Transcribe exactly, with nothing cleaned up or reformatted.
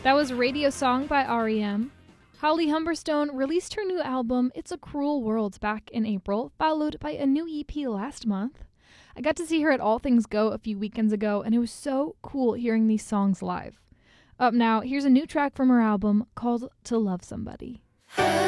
That was Radio Song by R E M. Holly Humberstone released her new album, It's a Cruel World, back in April, followed by a new E P last month. I got to see her at All Things Go a few weekends ago, and it was so cool hearing these songs live. Up now, here's a new track from her album called To Love Somebody.